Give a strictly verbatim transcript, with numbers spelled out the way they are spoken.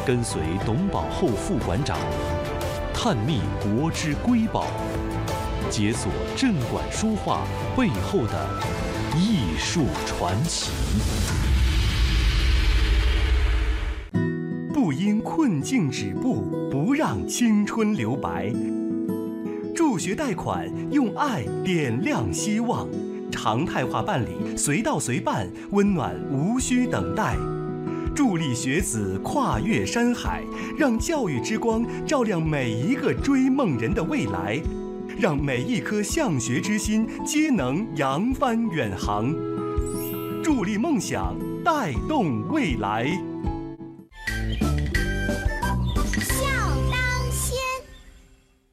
跟随董宝后副馆长，探秘国之瑰宝，解锁镇馆书画背后的艺术传奇。 不因困境止步，不让青春留白。助学贷款，用爱点亮希望。常态化办理，随到随办，温暖无需等待。助力学子跨越山海，让教育之光照亮每一个追梦人的未来，让每一颗向学之心皆能扬帆远航。助力梦想，带动未来。